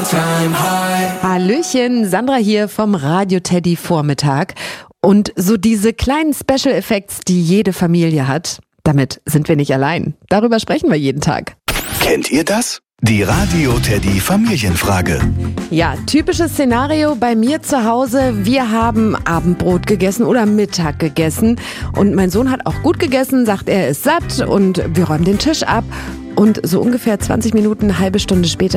Hallöchen, Sandra hier vom Radio Teddy Vormittag. Und so diese kleinen Special Effects, die jede Familie hat, damit sind wir nicht allein. Darüber sprechen wir jeden Tag. Kennt ihr das? Die Radio Teddy Familienfrage. Ja, typisches Szenario bei mir zu Hause. Wir haben Abendbrot gegessen oder Mittag gegessen. Und mein Sohn hat auch gut gegessen, sagt, er ist satt und wir räumen den Tisch ab. Und so ungefähr 20 Minuten, eine halbe Stunde später